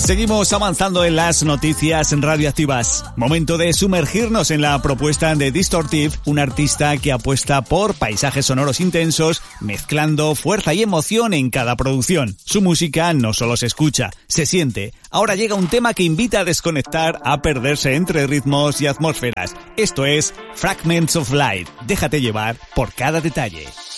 Seguimos avanzando en las noticias radioactivas. Momento de sumergirnos en la propuesta de Distortive, un artista que apuesta por paisajes sonoros intensos, mezclando fuerza y emoción en cada producción. Su música no solo se escucha, se siente. Ahora llega un tema que invita a desconectar, a perderse entre ritmos y atmósferas. Esto es Fragments of Light. Déjate llevar por cada detalle.